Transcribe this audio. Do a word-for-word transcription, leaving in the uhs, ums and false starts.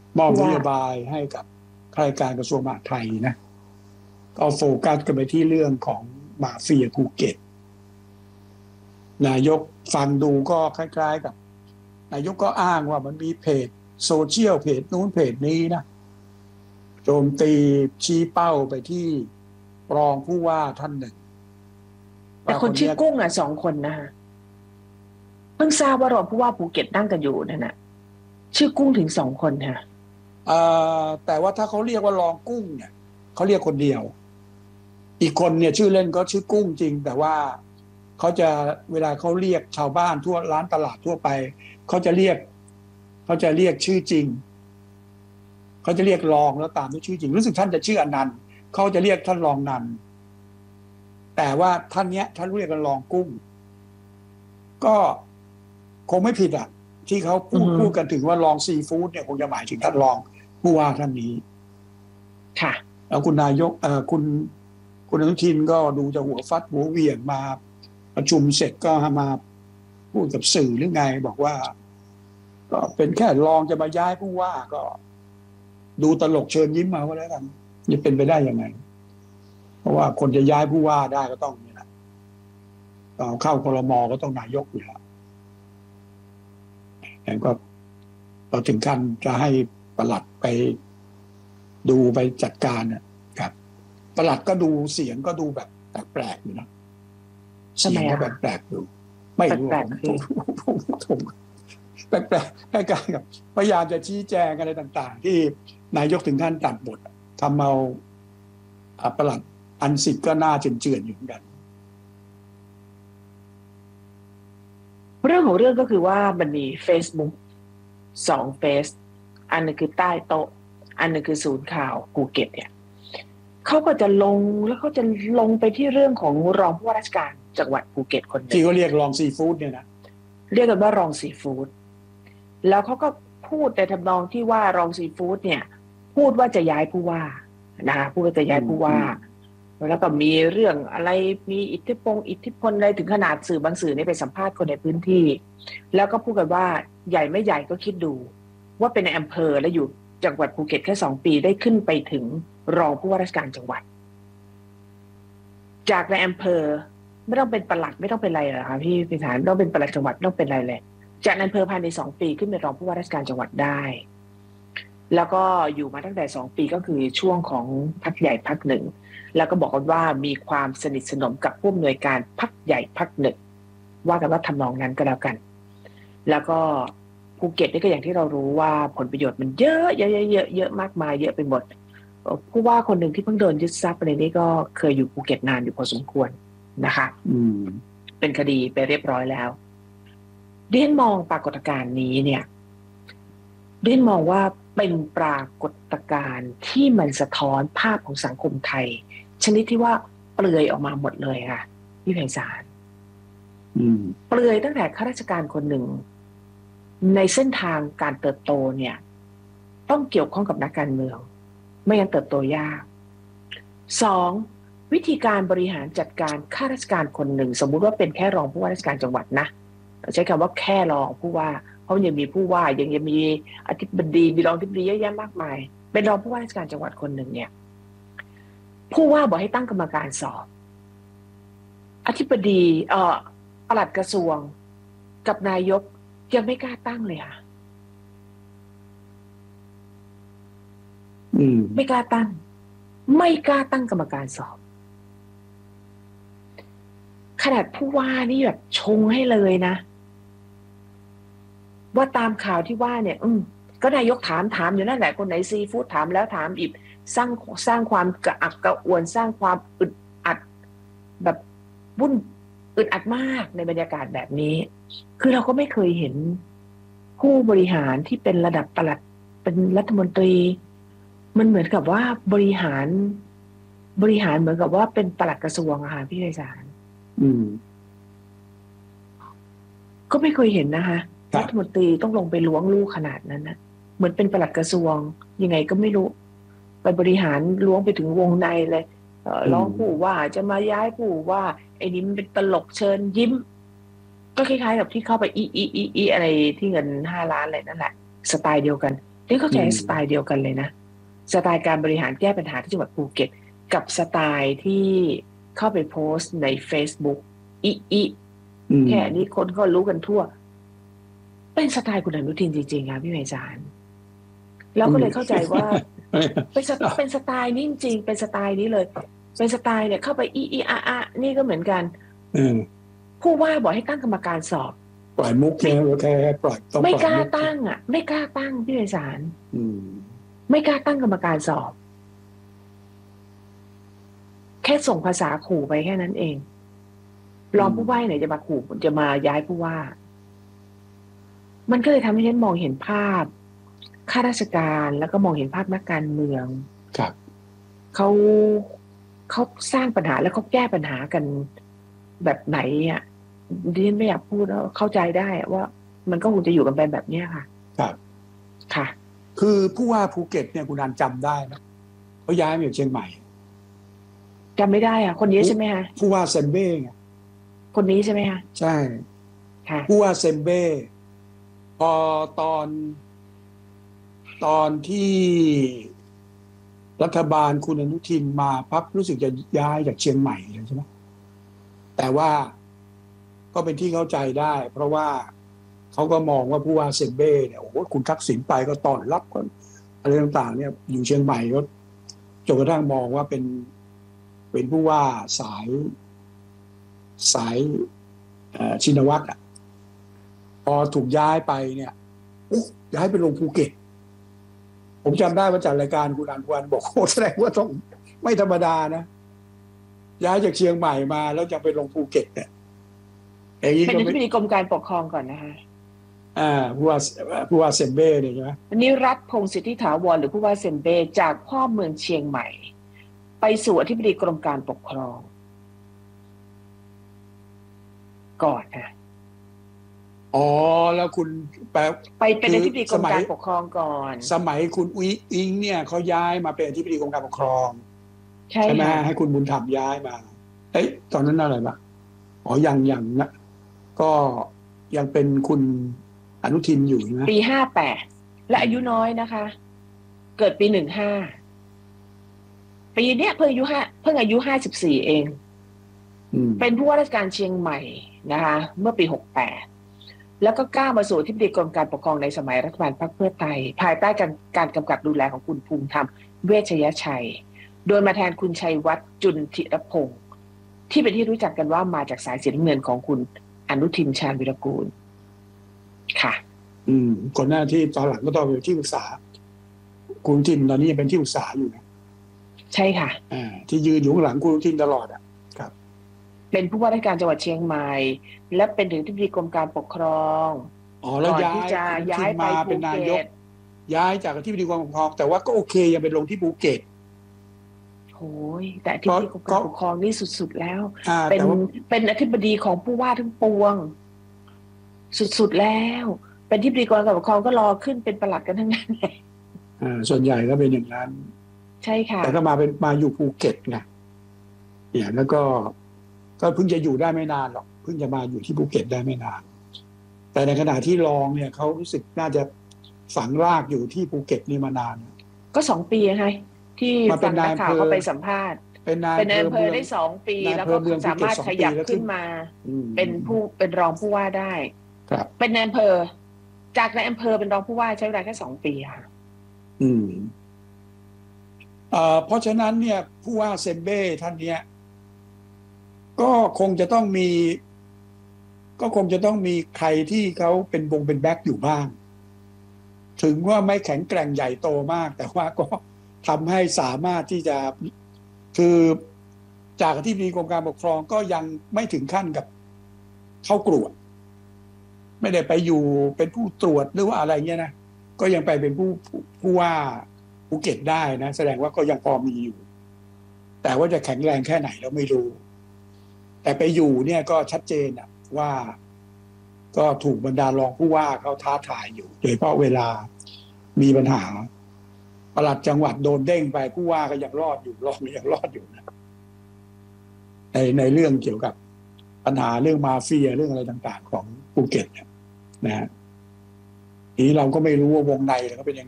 มอบผู้ว่านโยบายให้กับข้าราชการกระทรวงมหาดไทยนะก็โฟกัสกันไปที่เรื่องของมาเฟียภูเก็ตนายกฟังดูก็คล้ายๆกับนายกก็อ้างว่ามันมีเพจโซเชียลเพจนู้นเพจนี้นะโจมตีชี้เป้าไปที่รองผู้ว่าท่านหนึ่งแต่คนชื่อว่าคนเนี้ยกุ้งอ่ะสองคนนะคะเพิ่งทราบว่ารองผู้ว่าภูเก็ตนั่งกันอยู่นั่นน่ะชื่อกุ้งถึงสองคนค่ะเอ่อแต่ว่าถ้าเขาเรียกว่ารองกุ้งเนี่ยเขาเรียกคนเดียวอีกคนเนี่ยชื่อเล่นก็ชื่อกุ้งจริงแต่ว่าเขาจะเวลาเขาเรียกชาวบ้านทั่วร้านตลาดทั่วไปเขาจะเรียกเขาจะเรียกชื่อจริงเขาจะเรียกรองแล้วตามด้วยชื่อจริงรู้สึกท่านจะชื่ออนันต์เขาจะเรียกท่านรองนันท์แต่ว่าท่านเนี้ยท่านเรียกกันรองกุ้งก็คงไม่ผิดอ่ะที่เขาพูดพูดกันถึงว่ารองซีฟู้ดเนี่ยคงจะหมายถึงท่านรองผู้ว่าท่านนี้ค่ะแล้วคุณนายกเอ่อคุณคุณอนุทินก็ดูจะหัวฟัดหัวเหวี่ยงมาประชุมเสร็จก็มาพูดกับสื่อหรือไงบอกว่าก็เป็นแค่รองจะมาย้ายผู้ว่าก็ดูตลกเชิญยิ้มมาก็แล้วกันจะเป็นไปได้ยังไงเพราะว่าคนจะย้ายผู้ว่าได้ก็ต้องนี่แหละเอาเข้าครมก็ต้องนายกอยู่แล้วแต่ก็เราถึงขั้นจะให้ปลัดไปดูไปจัดการนะครับปลัดก็ดูเสียงก็ดูแบบแปลกๆอยู่นะเสียงก็แบบแปลกๆดูไม่รู้ผมผมผมผมแปลกๆใกล้ๆกับพยายามจะชี้แจงอะไรต่างๆที่นายกถึงขั้นตัดบททำเอาปลัดอันสิทธิ์ก็น่าเจือนๆอยู่เหมือนกันเรื่องของเรื่องก็คือว่ามันมี Facebook สองเฟซอันนึงคือใต้โต๊ะอันนึงคือศูนย์ข่าวภูเก็ตเนี่ยเขาก็จะลงแล้วเขาจะลงไปที่เรื่องของรองผู้ว่าราชการจังหวัดภูเก็ตคนหนึ่งที่เขาเรียกรองซีฟู้ดเนี่ยนะเรียกกันว่ารองซีฟู้ดแล้วเขาก็พูดในทำนองที่ว่ารองซีฟู้ดเนี่ยพูดว่าจะย้ายผู้ว่านะคะพูดว่าจะย้ายผู้ว่าแล้วก็มีเรื่องอะไรมีอิทธิพงอิทธิพลอะไรถึงขนาดสื่อบางสื่อนี่ไปสัมภาษณ์คนในพื้นที่แล้วก็พูดกันว่าใหญ่ไม่ใหญ่ก็คิดดูว่าเป็นในอำเภอและอยู่จังหวัดภูเก็ตแค่สองปีได้ขึ้นไปถึงรองผู้ว่าราชการจังหวัดจากในอำเภอไม่ต้องเป็นปลัดไม่ต้องเป็นอะไรหรอกค่ะพี่พิธานไม่ต้องเป็นปลัดจังหวัดไม่ต้องเป็นอะไรเลยจากในอำเภอภายในสองปีขึ้นเป็นรองผู้ว่าราชการจังหวัดได้แล้วก็อยู่มาตั้งแต่สองปีก็คือช่วงของพรรคใหญ่พรรคหนึ่งแล้วก็บอกกันว่ามีความสนิทสนมกับผู้อำนวยการพรรคใหญ่พรรคหนึ่งว่ากันว่าทำนองนั้นก็แล้วกันแล้วก็ภูเก็ตนี่ก็อย่างที่เรารู้ว่าผลประโยชน์มันเยอะเยอะเยอะเยอะมากมายเยอะไปหมดผู้ว่าคนหนึ่งที่เพิ่งโดนยึดทรัพย์อะไรนี้ก็เคยอยู่ภูเก็ตนานอยู่พอสมควรนะคะเป็นคดีไปเรียบร้อยแล้วเรียนมองปรากฏการณ์นี้เนี่ยเรียนมองว่าเป็นปรากฏการณ์ที่มันสะท้อนภาพของสังคมไทยชนิดที่ว่าเปลือยออกมาหมดเลยค่ะพี่ไพศาลเปลือยตั้งแต่ข้าราชการคนหนึ่งในเส้นทางการเติบโตเนี่ยต้องเกี่ยวข้องกับนักการเมืองไม่งั้นเติบโตยากสองวิธีการบริหารจัดการข้าราชการคนหนึ่งสมมุติว่าเป็นแค่รองผู้ว่าราชการจังหวัดนะใช้คำว่าแค่รองผู้ว่าเพราะยังมีผู้ว่ายังยังมีอธิบดีมีรองอธิบดีเยอะแยะมากมายเป็นรองผู้ว่าราชการจังหวัดคนหนึ่งเนี่ยผู้ว่าบอกให้ตั้งกรรมการสอบอธิบดีเอ่อปลัดกระทรวงกับนายกยังไม่กล้าตั้งเลยค่ะไม่กล้าตั้งไม่กล้าตั้งกรรมการสอบขนาดผู้ว่านี่แบบชงให้เลยนะว่าตามข่าวที่ว่าเนี่ยอืมก็นายกถามถามอยู่นั่นแหละคนไหนซีฟู้ดถามแล้วถามอีกสร้างสร้างความกระอักกระอ่วนสร้างความอึดอัดแบบวุ่นอึดอัดมากในบรรยากาศแบบนี้คือเราก็ไม่เคยเห็นผู้บริหารที่เป็นระดับปลัดเป็นรัฐมนตรีมันเหมือนกับว่าบริหารบริหารเหมือนกับว่าเป็นปลัดกระทรวงอะค่ะพี่ไพศาลก็ไม่เคยเห็นนะคะรัฐมนตรีต้องลงไปล้วงลูกขนาดนั้นนะเหมือนเป็นปลัดกระทรวงยังไงก็ไม่รู้ไปบริหารล้วงไปถึงวงในเลยร้องผู้ว่าจะมาย้ายผู้ว่าไอ้นี่มันเป็นตลกเชิญยิ้มก็คล้ายๆกับที่เข้าไปอีอีอีอีอะไรที่เงินห้าล้านอะไรนั่นแหละสไตล์เดียวกันนี่เข้าใจสไตล์เดียวกันเลยนะสไตล์การบริหารแก้ปัญหาที่จังหวัดภูเก็ตกับสไตล์ที่เข้าไปโพสต์ใน Facebook อีอีแค่นี้คนก็รู้กันทั่วเป็นสไตล์คุณอนุทินจริงๆค่ะพี่ไพศาลเราก็เลยเข้าใจว่าเป็นเป็นสไตล์นี้จริงๆเป็นสไตล์นี้เลยเป็นสไตล์เนี่ยเข้าไปอีอีอาอานี่ก็เหมือนกันผู้ว่าบอกให้ตั้งกรรมการสอบปล่อยมุกแค่แค่ปล่อยต้องไม่กล้าตั้งอ่ะไม่กล้าตั้งพี่ไพศาลไม่กล้าตั้งกรรมการสอบแค่ส่งภาษาขู่ไปแค่นั้นเองรองผู้ว่าไหนจะมาขู่จะมาย้ายผู้ว่ามันก็เลยทำให้ฉันมองเห็นภาพข้าราชการแล้วก็มองเห็นภาพนักการเมืองครับเขาเขาสร้างปัญหาแล้วเขาแก้ปัญหากันแบบไหนอ่ะดิฉันไม่อยากพูดแล้วเข้าใจได้ว่ามันก็คงจะอยู่กันไปแบบนี้ค่ะครับค่ะคือผู้ว่าภูเก็ตเนี่ยคุณนันจำได้นะเขาย้ายมาอยู่เชียงใหม่จำไม่ได้อ่ะคนนี้ใช่ไหมคะผู้ว่าเซมเบ้ไงคนนี้ใช่ไหมคะใช่ค่ะผู้ว่าเซมเบ้พอตอนตอนที่รัฐบาลคุณอนุทินมาพับรู้สึกจะย้ายจากเชียงใหม่ใช่ไหมแต่ว่าก็เป็นที่เข้าใจได้เพราะว่าเขาก็มองว่าผู้ว่าเซมเบ้เนี่ยโอ้โหคุณทักษิณไปก็ต้อนรับก็อะไรต่างๆเนี่ยอยู่เชียงใหม่ก็จนกระทั่งมองว่าเป็นเป็นผู้ว่าสายสายชินวัตรอ่ะพอถูกย้ายไปเนี่ยอุ๊ยย้ายไปลงภูเก็ตผมจำได้ว่าจัดรายการคุณอันวันบอกโอ้แสดงว่าต้องไม่ธรรมดานะย้ายจากเชียงใหม่มาแล้วจะไปลงภูเก็ตเนี่ยเป็นอธิบดีกรมการปกครองก่อนนะคะอ่าผู้ว่าผู้ว่าเซมเบ้เนี่ยใช่ไหมนิรัตน์พงษ์สิทธิถาวรหรือผู้ว่าเซมเบ้จากพ่อเมืองเชียงใหม่ไปสู่อธิบดีกรมการปกครองก่อนค่ะอ๋อแล้วคุณไปไปเป็นอธิบดีกรมการปกครองก่อนสมัยคุณอุ้งอิงเนี่ยเขาย้ายมาเป็นอธิบดีกรมการปกครองใช่ไหมให้คุณบุญธรรมย้ายมาเอ้ยตอนนั้นอะไรบ้างอ๋อยังยังนะก็ยังเป็นคุณอนุทินอยู่นะปีห้าแปดและอายุน้อยนะคะเกิดปีหนึ่งห้าปีเนี้ยเพิ่งอายุห้าเพิ่งอายุห้าสิบสี่เองเป็นผู้ว่าราชการเชียงใหม่นะคะเมื่อปีหกแปดแล้วก็ก้าวมาสู่อธิบดีกรมการปกครองในสมัยรัฐบาลพรรคเพื่อไทยภายใต้การการกำกับดูแลของคุณภูมิธรรมเวชยชัยโดยมาแทนคุณชัยวัฒน์จุนธิรพงศ์ที่เป็นที่รู้จักกันว่ามาจากสายสีน้ำเงินของคุณอนุทินชาญวิรากูลค่ะอืมก่อนหน้าที่ตอนหลังก็ต้องเป็นที่ปรึกษาคุณทินตอนนี้ยังเป็นที่ปรึกษาอยู่นะใช่ค่ะอ่าที่ยืนอยู่ข้างหลังคุณทินตลอดอ่ะครับเป็นผู้ว่าราชการจังหวัดเชียงใหม่และเป็นถึงที่ปรึกษากรมการปกครองอ๋อแล้วย้ายจะย้ายไปเป็นนายกย้ายจากที่ปรึกษากรมการปกครองแต่ว่าก็โอเคยังไปลงที่ภูเก็ตโอ้ยแต่ที่ปรึกษากรมการปกครองนี่สุดๆแล้วเป็นเป็นอธิบดีของผู้ว่าทั้งปวงสุดๆแล้วเป็นที่ปรึกษากรมการปกครองก็รอขึ้นเป็นปลัดกันทั้งนั้นเลยอ่าส่วนใหญ่ก็เป็นอย่างนั้นใช่ค่ะแต่ก็มาเป็นมาอยู่ภูเก็ตไงเนี่ยแล้วก็ก็เพิ่งจะอยู่ได้ไม่นานหรอกเพิ่งจะมาอยู่ที่ภูเก็ตได้ไม่นานแต่ในขณะที่รองเนี่ยเขารู้สึกน่าจะฝังรากอยู่ที่ภูเก็ตนี่มานานก็สองปีไงที่ฟังนักข่าวเขาไปสัมภาษณ์เป็นนายอำเภอได้สองปีแล้วก็สามารถขยับขึ้นมาเป็นผู้เป็นรองผู้ว่าได้เป็นนายอำเภอจากนายอำเภอเป็นรองผู้ว่าใช้เวลาแค่สองปีค่ะอืมเอ่อเพราะฉะนั้นเนี่ยผู้ว่าเซมเบ้ท่านเนี้ยก็คงจะต้องมีก็คงจะต้องมีใครที่เขาเป็นบงเป็นแบ็คอยู่บ้างถึงว่าไม่แข็งแกร่งใหญ่โตมากแต่ว่าก็ทำให้สามารถที่จะคือจากที่มีกรมการปกครองก็ยังไม่ถึงขั้นกับเข้ากรวดไม่ได้ไปอยู่เป็นผู้ตรวจหรือว่าอะไรเงี้ยนะก็ยังไปเป็นผู้ผู้ว่าภูเก็ตได้นะแสดงว่าก็ยังพอมีอยู่แต่ว่าจะแข็งแรงแค่ไหนเราไม่รู้แต่ไปอยู่เนี่ยก็ชัดเจนอะว่าก็ถูกบรรดารองผู้ว่าเขาท้าทายอยู่โดยเฉพาะเวลามีปัญหาปลัดจังหวัดโดนเด้งไปผู้ว่าก็ยังรอดอยู่รองยังรอดอยู่นะในในเรื่องเกี่ยวกับปัญหาเรื่องมาเฟียเรื่องอะไรต่างๆของภูเก็ตเนี่ยนะฮะทีนี้เราก็ไม่รู้ว่าวงในเขาเป็นยังไง